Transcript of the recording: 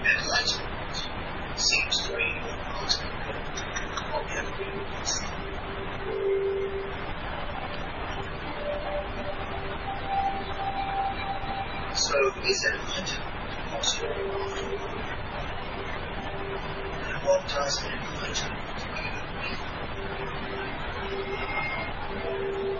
enlightenment seems to be the ultimate goal of every Muslim. So is enlightenment possible after all? And what does enlightenment even mean?